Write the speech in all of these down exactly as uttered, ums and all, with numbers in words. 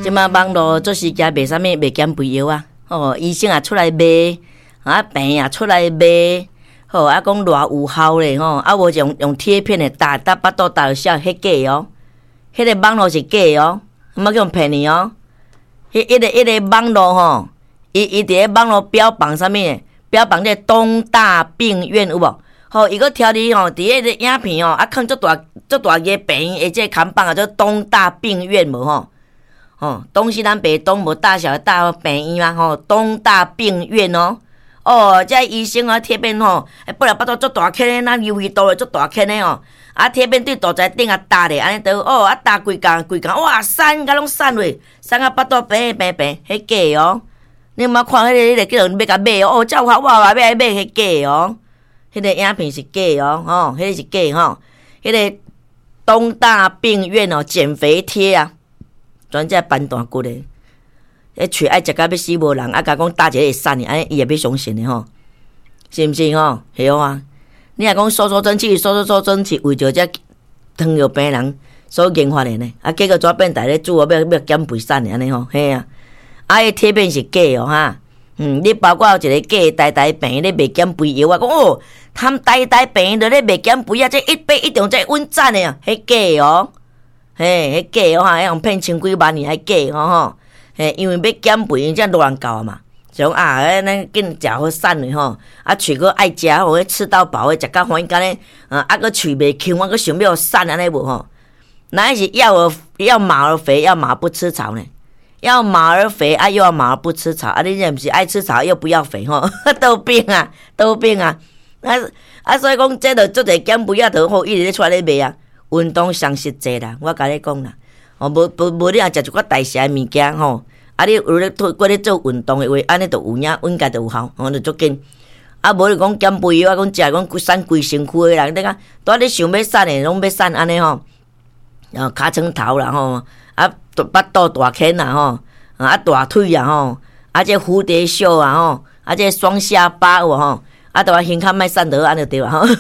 即马网络做时间卖啥物卖减肥药啊，哦，医生也出来卖，啊病也出来卖，吼啊讲偌有效咧吼，啊无用用贴片的打打巴肚打小，迄假哦，迄个网络是假哦，莫叫人骗你哦，迄一个一个网络吼，伊伊伫咧网络标榜啥物？标榜这东大病院有无？吼，伊个挑你吼，伫迄个影片哦，啊放足大足大个病院，而且看板啊，做东大病院无吼。哦，东西南北东无大小的大病院嘛吼，东大病院哦。哦，这医生啊贴片吼，本来巴肚足大颗咧，那鱿鱼肚咧足大颗咧哦。啊贴片对肚臍顶啊搭咧，安尼都哦啊搭规工规工，哇散甲拢散落，散啊巴肚平平平，迄假哦。你莫看迄个迄个叫人要甲买哦，哦照好我话要来买迄假哦。迄个影片是假哦，吼，迄个是假吼。迄个东大病院哦，减肥贴啊，专只搬大骨的，迄喙爱食甲要死无人，啊，甲讲搭一个会散的，安尼伊也要相信的吼，是毋是吼？系啊，你若讲收收蒸气，收收收蒸气，为着这糖尿病人所研发的呢，啊，结果怎变大咧煮哦，要要减肥散的安尼吼，嘿啊，啊，迄贴片是假哦哈。嗯，你包括有一个假呆呆病咧卖减肥药啊，讲哦，他们呆呆病咧咧卖减肥啊，这一杯一定这稳赞的啊，迄假哦，嘿，迄假哦哈，用骗千几万年还假哦吼，嘿，因为要减肥，因这热人够嘛，就讲啊，咱紧食好瘦的吼，啊，喙佫爱食吼，迄吃到饱的，食甲欢喜干咧，啊，啊佫喙袂轻，我佫想要瘦安尼无吼，那是要儿要马儿肥，要马不吃草呢。要马儿肥啊，又要马儿不吃草啊！你这不是爱吃草又不要肥吼，都病啊，都病啊！啊啊，所以讲这着做者减肥啊，就好一直咧出来咧卖啊。运动上实际啦，我甲你讲啦，哦，无无无你若食一寡代谢物件吼，啊，你有咧做过咧做运动的话，安尼就有影，应该就有效，吼，就足紧。啊，无你讲减肥药啊，讲食讲规散规身躯的人，你讲拄你想要瘦的，拢要瘦安尼吼，然后尻川头啦吼。啊，巴肚大坑啊吼，啊大腿啊吼，啊这蝴蝶袖啊吼，啊这双下巴有吼，啊都胸口莫散得安就对啦吼。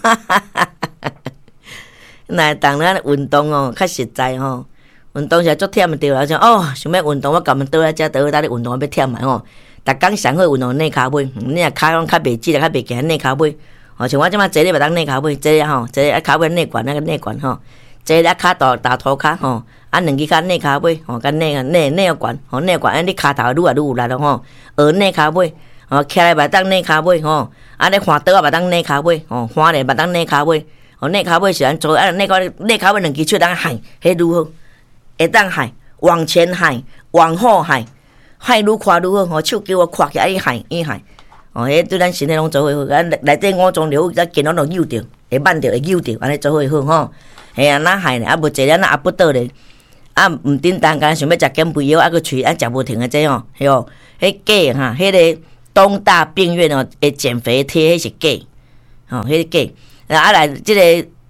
那当然运动哦，较实在吼，运动是足忝就对啦。像哦，想要运动，我干嘛倒来遮倒来运动，我要忝嘛吼。逐工上好运动内骹尾，你若骹拢较袂直，较袂行内骹尾。哦，像我即马坐咧袂当内骹尾，坐咧吼，坐咧啊骹尾内管那个内管吼，坐咧啊骹大大涂骹吼。啊，两支骹内骹尾，吼，甲内内内要管，吼内管，安你骹头愈来愈有力咯吼，学内骹尾，吼，徛来嘛当内骹尾，吼，啊你换倒啊嘛当内骹尾，吼，换咧嘛当内骹尾，吼内骹尾是安做，啊内骹内骹尾两支手当喊，迄愈好，会当喊，往前喊，往后喊，喊愈快愈好，吼手叫我跨起来，伊喊伊喊，吼，迄对咱身体拢做伙好，咱内底五脏六腑咱筋拢都扭着，会慢着会扭着，安尼做伙好吼，嘿啊，哪喊咧？啊无坐咧，那也不倒咧。啊，毋叮当，敢想要食减肥药，啊，佮喙啊食无停的这吼，嘿哦，迄假哈，迄个东大病院哦，诶减肥贴迄是假，吼，迄个假，啊来即个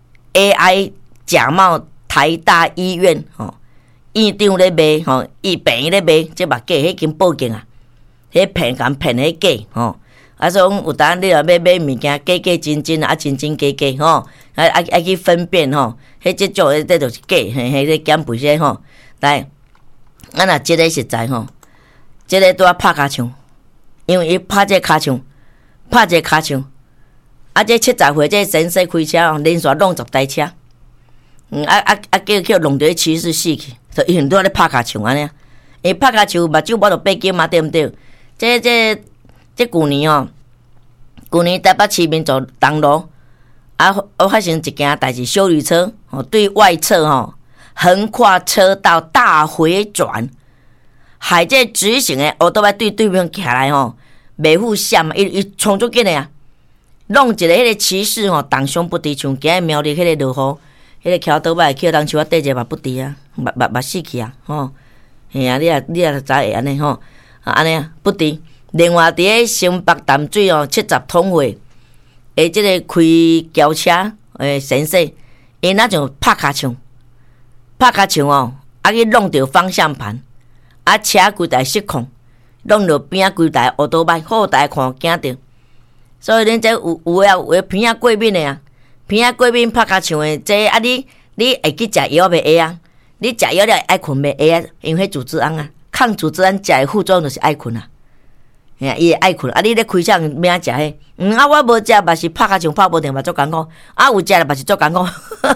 A I 假冒台大医院吼，院长咧卖吼，伊病院咧卖，即嘛假，迄经报警啊，迄骗敢骗迄假吼，啊所以讲有当你若要买物件，假假真真啊，真真假假吼，啊啊啊去分辨吼。迄即种诶，这就是假，嘿嘿，咧减肥些吼。来，咱若即个实在吼，即个拄啊拍骹枪，因为伊拍这骹枪，拍这骹枪，啊，这七十岁这先生开车哦，连续弄十台车，嗯啊啊啊，叫叫弄着骑士死去，就因为拄啊咧拍骹枪安尼，伊拍骹枪，目睭无着八斤嘛，对毋对？这这这旧年哦，旧年台北市民走东路。啊，发生一件代志，休旅车哦，对外侧吼横跨车道大回转，害这直行的奥多摆对对面徛来吼，袂赴闪，伊伊冲足紧的啊，弄一个迄个骑士吼，当胸不敌，像今日苗栗迄个落雨，迄个桥倒摆去当树啊，缀者嘛不敌啊，嘛嘛嘛死去啊，吼，嘿啊，你啊你啊知会安尼吼，啊安尼啊不敌。另外伫咧新北淡水哦，七十通会。诶，即个开轿车诶先生，伊那种拍骹枪，拍骹枪哦，啊去弄着方向盘，啊车规台失控，弄着边规台乌多摆，后台看惊着。所以恁这有有诶有诶偏啊过敏诶啊，偏啊过敏拍骹枪诶，这啊你你会去食药袂会啊？ 你食药了爱困袂？会啊，因为迄组织胺啊，抗组织胺食的副作用就是爱困啊。哎呀，伊会爱困啊！你咧开枪咩食迄？嗯啊，我无食，嘛是拍甲像拍无定嘛，足艰苦。啊，有食了嘛是足艰苦。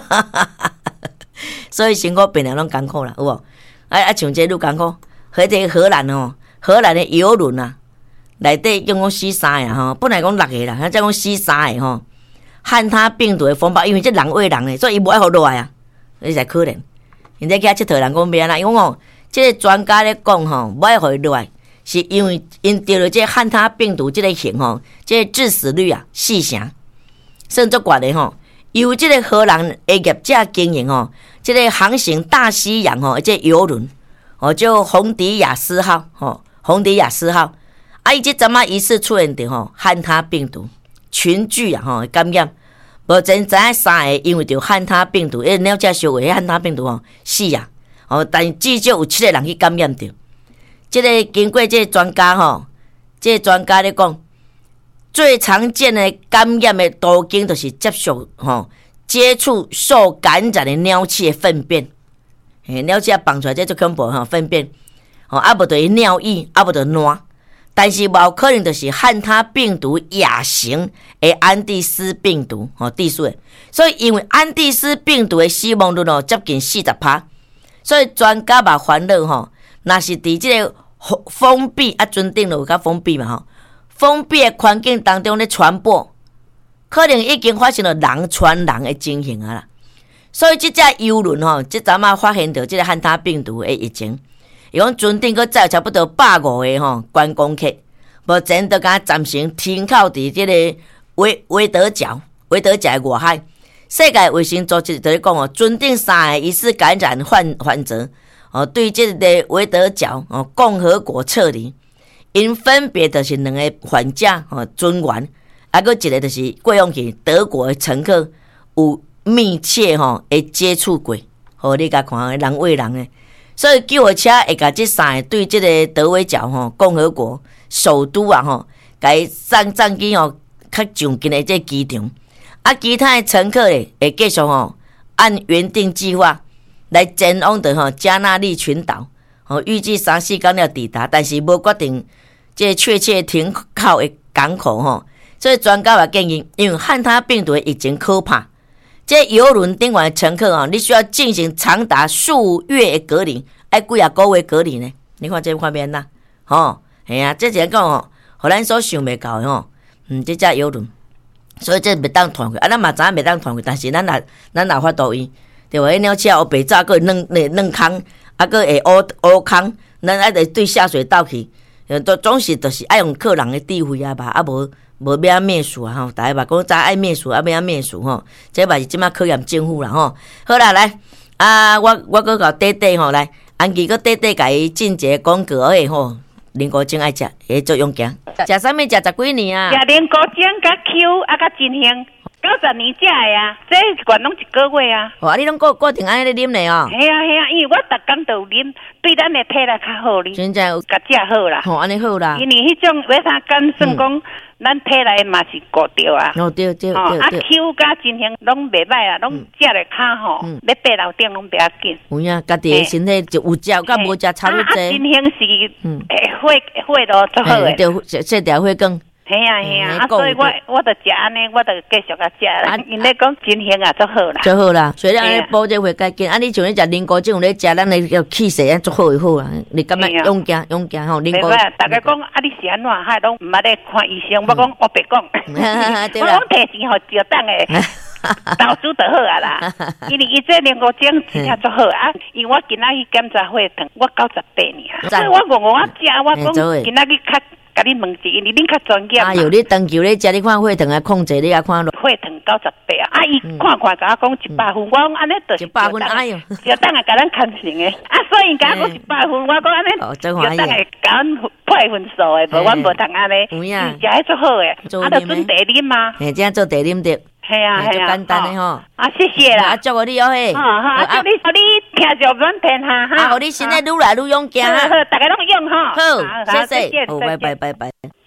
所以辛苦病人拢艰苦啦，有无？啊啊，像这愈艰苦。迄个荷兰哦，荷兰的游轮啊，内底用讲死三个吼，本来讲六个啦，现在讲死三个吼。汉他病毒的风暴，因为这人喂人诶，所以伊无爱互落来啊，你才可怜。现在去遐佚佗人讲咩啦？因为哦，这个专家咧讲吼，无爱互伊落来。是因为因得了这汉他病毒这个型吼，这个致死率啊四成，甚至高的吼。由这个荷兰的业者经营吼，这个航行大西洋吼，这游轮哦，叫红迪亚斯号吼，红迪亚斯号，啊，伊这阵啊疑似出现着吼汉他病毒群聚啊吼感染，无真知影三个因为着汉他病毒，因了解小话汉他病毒吼死啊，哦，但至少有七个人去感染着。这个经过这个专家吼，这个专家咧讲，最常见的感染的途径就是接触吼、接触受感染的鸟鼠的粪便，嘿，鸟鼠放出来这最恐怖吼，粪便，吼啊无就是尿液，啊无就是烂，但是无可能就是汉他病毒亚型的安第斯病毒吼，地数的，所以因为安第斯病毒的死亡率哦接近四十趴，所以专家嘛烦恼吼。若是伫即个封闭啊，尊顶有较封闭嘛吼，封闭的环境当中咧传播，可能已经发生了人传人的情形啊啦。所以即只游轮吼，即阵仔发现到即个汉他病毒的疫情，伊讲尊顶佫载差不多百五个吼观光客，目前都敢暂时停靠伫即个维维德角、维德角的外海。世界卫生组织就咧讲哦，尊顶三个疑似感染患患者。哦，对这个维德角哦共和国撤离，因分别就是两个患者哦尊员，啊个一个就是过往去德国的乘客有密切吼会接触过，哦你甲看人喂人的，所以救护车会甲这三个对这个德维角吼共和国首都啊吼，甲伊送送去吼较就近的这机场，啊其他的乘客咧会继续吼按原定计划。来前往的吼加纳利群岛，吼预计三四天了抵达，但是无决定这确切停靠的港口吼。所以专家也建议，因为汉他病毒的疫情可怕，这邮轮顶端的乘客啊，你需要进行长达数月的隔离，爱几啊个月隔离呢？你看这方面呐，吼，系啊，这只讲吼，互咱所想袂到的吼，嗯，这只邮轮，所以这袂当团去，啊，咱嘛知影袂当团去，但是咱也咱也发度伊。对话，鸟车黑白早个软软软空，啊个会乌乌空，咱爱得对下水道去，都总是就是爱用客人的智慧啊吧，啊无无要安灭鼠啊吼，大家嘛讲早爱灭鼠，啊要安灭鼠吼，这嘛是即马考验政府啦吼。好啦，来啊，我我搁甲短短吼来，安琪搁短短甲伊进一个广告诶吼，林国正爱食，会做用行，食啥物？食十几年啊？ 食林国正甲 Q 啊甲真香。九十年食的啊，这管拢一个月啊。 哦，啊，你拢固固定安尼咧啉咧哦。 系啊系啊，因为我逐工都有啉，对咱的体力较好哩。 真正有甲食好啦。 吼、哦，安尼好啦。 因为迄种为啥讲算讲，嗯、咱体力嘛是顾着啊。 哦，对对对对。 啊 ，Q 甲真香拢袂歹啊，拢食咧较好，咧爬楼顶拢袂要紧。 有影，家己的身体就有食，甲无食差不多。 啊，真香是，嗯，会会咯，足好诶。 对，这条会更。 系啊系啊，啊所以我我着食安尼，我着继续甲食啦。因咧讲真香啊，足好啦， 足好啦。所以安尼补这会改紧。啊，你像你食林果种咧食，咱的个气势啊足好就好啦。你感觉勇敢勇敢吼？林果。 大家讲啊，你是安怎？还拢毋捌咧看医生？我讲我别讲，我讲提钱互就当诶。投资就好啊啦，因为伊这林果种真正足好啊。因为我今仔去检查血糖，我九十八尔，所以我我我食，我讲今仔日较。甲你问一下，因为恁较专业嘛。啊， 有你长久咧食，你看血糖啊控制，你啊看落。 血糖九十八啊，啊伊看看甲我讲一百分，我讲安尼就是。一百分哎哟， 就当下甲咱看成诶，啊所以甲我讲一百分，我讲安尼，就当下甲咱配分数诶，无阮无通安尼。有影。食迄足好诶，啊，着准茶啉嘛。 嘿，这样做茶啉着。系啊系啊， 简单诶吼。 啊，谢谢啦。 啊，祝我你哦嘿。 好好，祝你祝你听着软片哈哈。 啊，互你身体愈来愈勇敢。 好，大家拢用哈。 好，谢谢。好，拜拜拜拜。 别错过。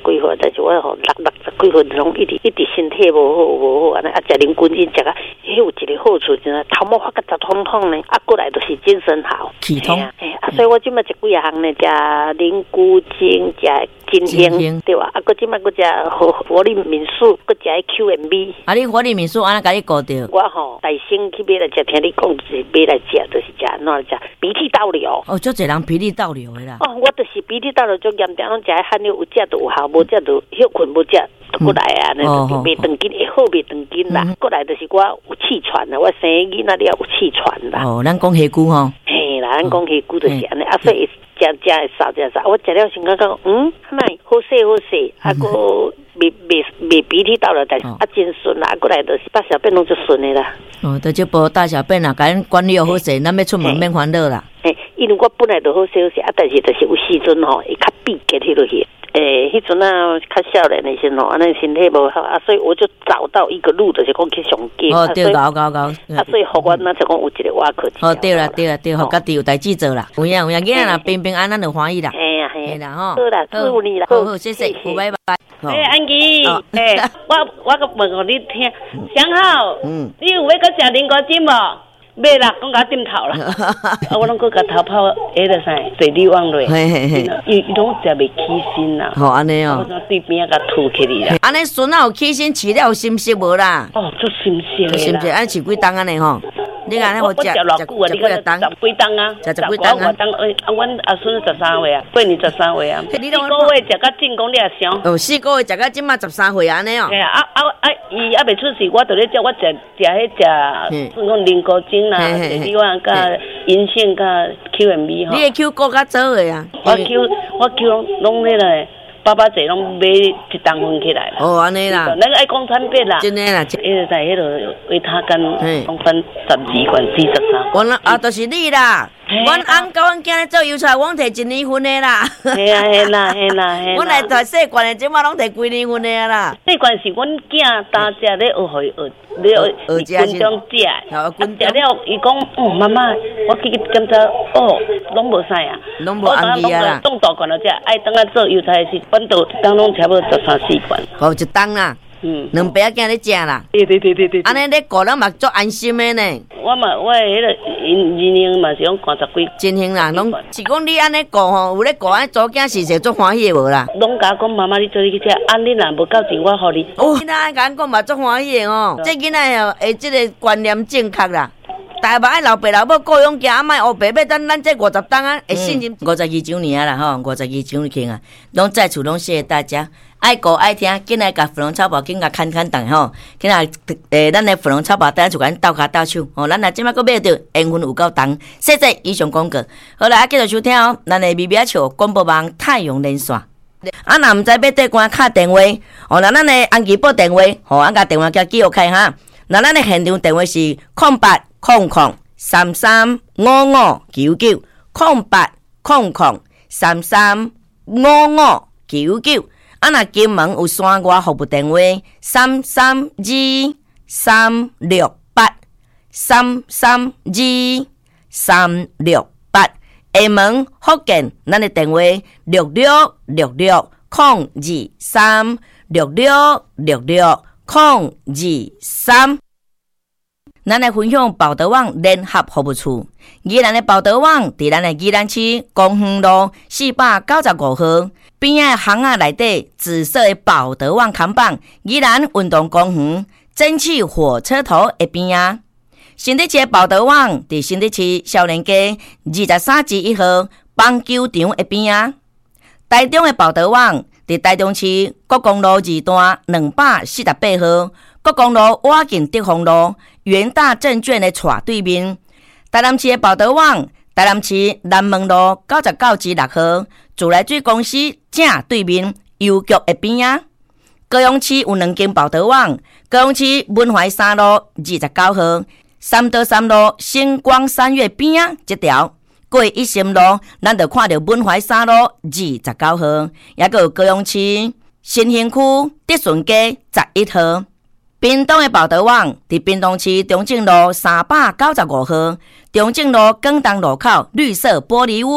几岁，但是我吼六六十几岁拢一直一直身体无好无好安尼，啊，食零菌因食啊，迄有一个好处就是头毛发个杂通通呢，啊，过来就是精神好， 气通。 哎啊，所以我即摆食几啊项呢，食灵菇精，食金星，对吧？啊，搁即摆搁食活活力敏素，搁食 Q M B。 啊，你活力敏素安怎甲你顾着？ 我吼大先去买来食，听你讲是买来食，就是食安怎食鼻涕倒流。 哦，足侪人鼻涕倒流的啦。 哦，我就是鼻涕倒流足严重，拢食汗流有食就有效，无食就休困无食。过来啊，那就是袂长筋，会好袂长筋啦。过来就是我有气喘啦，我生囡仔了有气喘啦。 哦，咱讲虾骨吼。 嘿啦，咱讲虾骨就是安尼，啊，所以食食会少食少。我食了先感觉，嗯，乃好势好势，啊个袂袂袂鼻涕倒了，但是啊真顺啦。过来就是大小便拢就顺的啦。 哦，就这波大小便啦，甲咱管理好势，咱要出门免烦恼啦。 嘿，因为我本来就好势好势，啊，但是就是有时阵吼会较闭结起落去。诶，迄阵啊，较少年的时候，安尼身体无好啊，所以我就找到一个路，就是讲去上街。 哦，对，搞搞搞。 啊，所以互我那就讲有一个瓦课。 哦，对啦，对啦，对，互家己有代志做啦。有影有影，囡仔若平平安，咱就欢喜啦。 嘿呀嘿呀，啦吼。 好啦，祝你啦。 好好，谢谢，拜拜。 诶，安琪，诶，我我个问互你听，想好，嗯，你有要搁食灵果精无？买啦，讲甲点头啦，啊，我拢搁甲头泡迄个啥水利旺落， 嘿嘿嘿， 伊伊拢食袂起身啦。 好安尼哦， 我对边啊甲吐起哩啦。 安尼孙仔有起身饲了有心息无啦？ 哦，足心息的啦。 心息，安饲几冬安尼吼？你安尼好食，食食偌久啊？你个十几冬啊？ 食十几冬啊？ 冬诶，啊，阮阿孙十三岁啊，过年十三岁啊。你四个月食到进攻你也想？ 哦，四个月食到即马十三岁安尼哦。 嘿啊啊啊！伊还袂出世，我就咧叫我食食迄食，算讲灵果精啦，你我甲银杏甲 Q M B 吼。 你诶 Q 顾较早诶啊？ 我 Q 我 Q 拢拢迄个。爸爸侪拢买一担分起来啦。 哦，安尼啦。 那个爱讲产品啦。 真诶啦。 迄个在迄个维他干，拢分十二罐、四十三。 我那啊，就是你啦。阮翁甲阮囝咧做油菜，阮摕一年份诶啦。 嘿啊嘿啦嘿啦嘿。 阮来摕细罐诶，即马拢摕规年份诶啦。 细罐是阮囝当食咧学互伊学，咧学军中食。 哦，军中。食了，伊讲，哦，妈妈，我去检查，哦，拢无啥啊。 拢无红字啊啦。 冻大罐了只，爱等下做油菜时，阮都当拢差不多十三四罐。 哦，一冬啦。嗯，两爸仔囝咧食啦。 对对对对对。 安尼咧顾咱嘛足安心诶呢。 我嘛，我诶迄个因因因嘛是讲三十几。 真行啦，拢是讲你安尼顾吼，有咧顾安祖囝是是足欢喜诶无啦。 拢甲讲妈妈，你做你去食，啊你若无够钱，我互你。 哦，囡仔甲咱讲嘛足欢喜诶哦，这囡仔哦，诶，即个观念正确啦。大嘛爱老爸老母顾养家，啊莫黑白要等咱这五十冬啊，会信任五十二周年啊啦吼，五十二周年啊，拢在厝拢谢谢大家。爱顾爱听，紧来甲芙蓉草包紧甲砍砍动吼，紧来诶，咱的芙蓉草包等下就甲咱斗骹斗手吼，咱若即摆阁买着缘分有够重，谢谢以上广告。好啦，继续收听哦，咱的咪咪笑广播网太阳连线。啊，若毋知要缀关敲电话，哦，那咱的安琪报电话，吼，俺甲电话叫记录开哈。那咱的现场电话是空八空空三三五五九九空八空空三三五五九九。啊，若金门有山外服务电话三三二三六八三三二三六八。厦门福建，咱的电话六六六六空二三六六六六空二三。咱来分享报德网联合服务处，宜兰的报德网伫咱的宜兰市公园路四百九十五号边仔巷仔内底紫色的报德网看板，宜兰运动公园蒸汽火车头的边仔。新德市的报德网伫新德市少年街二十三至一号棒球场的边仔。台中的报德网伫台中市国公路二段两百四十八号。国公路挖进德丰路元大证券的斜对面，台南市的报德网，台南市南门路九十九至六號，自來水公司正對面郵局的邊啊。高雄市有兩間報德網，高雄市文懷三路二十九號，三德三路星光三月邊啊這條。過一心路，咱就看到文懷三路二十九號，也個有高雄市新興區德順街十一號。屏東的報德網伫屏東市中正路三百九十五號，中正路廣東路口綠色玻璃屋，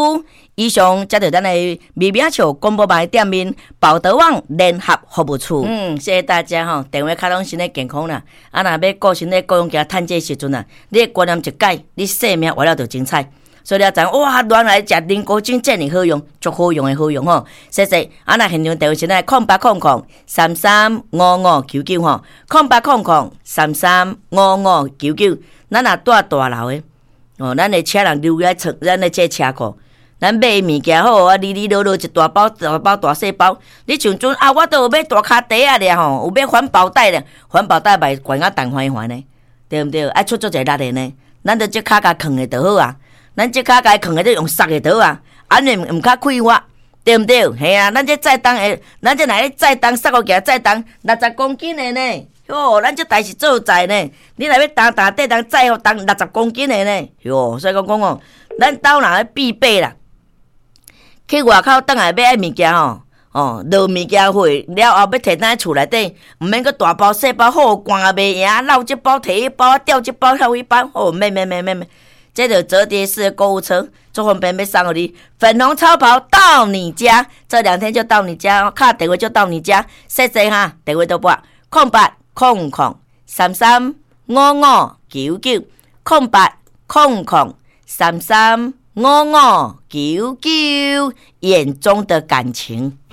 以上才是咱的微名笑广播版店面宝德旺联合服务处。嗯，谢谢大家吼，电话卡拢身体健康啦。啊，若要顾身体顾用家趁这时阵啊，你观念一改，你生命活了就精彩。所以了知哇，原来食菱角精这么好用，足好用的好用吼。谢谢。啊，那现场电话现在空八空空三三五五九九吼，空八空空三三五五九九。咱若住大楼的哦，咱的车人留来床，咱的这车库。咱买物件好啊，哩哩落落一大包、大包、大细包。你像阵啊，我都有买大卡袋啊咧吼，有买环保袋咧，环保袋卖悬啊重环环呢，对毋对？爱出足一力的呢，咱着即卡甲藏的就好啊，咱即卡甲藏的就用塞的就好啊，安尼毋较快活，对毋对？嘿啊，咱这载重的，咱这来载重塞个件载重六十公斤的呢，哟，咱这台是做载呢，你若要担担底当载重六十公斤的呢，哟，所以讲讲哦，咱兜人必备啦。去外口倒来买爱物件吼，哦，落物件货了后要摕咱厝内底，毋免个大包细包好惯啊，袂赢，捞一包摕一包，吊一包挑一包，哦，免免免免免，这就折叠式的购物车，做方便要送互你，粉红超跑到你家，这两天就到你家，卡电话就到你家，谢谢哈，电话都拨空八空空三三五五九九空八空空三三五五九九，眼中的感情。